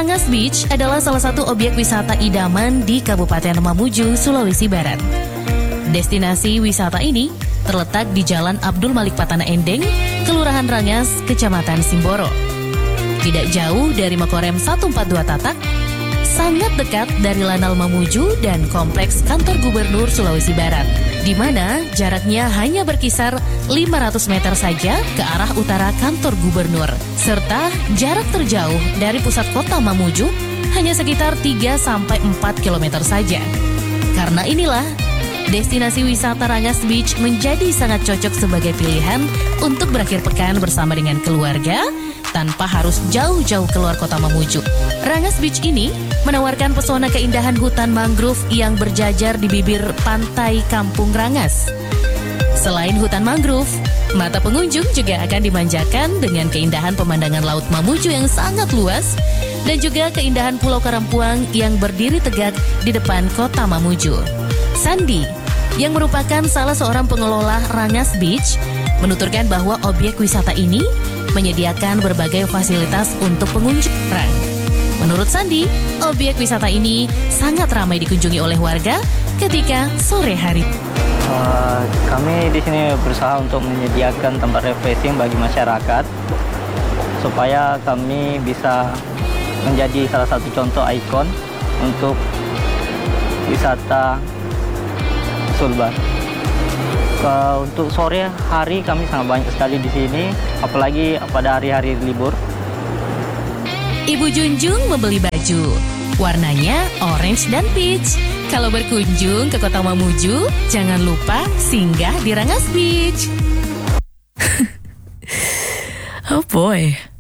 Rangas Beach adalah salah satu objek wisata idaman di Kabupaten Mamuju, Sulawesi Barat. Destinasi wisata ini terletak di Jalan Abdul Malik Patana Endeng, Kelurahan Rangas, Kecamatan Simboro. Tidak jauh dari Makorem 142 Tatak, sangat dekat dari Lanal Mamuju dan Kompleks Kantor Gubernur Sulawesi Barat, di mana jaraknya hanya berkisar 500 meter saja ke arah utara kantor gubernur, serta jarak terjauh dari pusat kota Mamuju hanya sekitar 3-4 km saja. Karena inilah, destinasi wisata Rangas Beach menjadi sangat cocok sebagai pilihan untuk berakhir pekan bersama dengan keluarga tanpa harus jauh-jauh keluar kota Mamuju. Rangas Beach ini menawarkan pesona keindahan hutan mangrove yang berjajar di bibir pantai Kampung Rangas. Selain hutan mangrove, mata pengunjung juga akan dimanjakan dengan keindahan pemandangan Laut Mamuju yang sangat luas dan juga keindahan Pulau Karampuang yang berdiri tegak di depan kota Mamuju. Sandi, yang merupakan salah seorang pengelola Rangas Beach, menuturkan bahwa objek wisata ini menyediakan berbagai fasilitas untuk pengunjung. Menurut Sandi, objek wisata ini sangat ramai dikunjungi oleh warga ketika sore hari. Kami di sini berusaha untuk menyediakan tempat refreshing bagi masyarakat supaya kami bisa menjadi salah satu contoh ikon untuk wisata Sulbar. Untuk sore hari kami sangat banyak sekali di sini, apalagi pada hari-hari libur. Ibu Junjung membeli baju, warnanya orange dan peach. Kalau berkunjung ke kota Mamuju, jangan lupa singgah di Rangas Beach. Oh boy.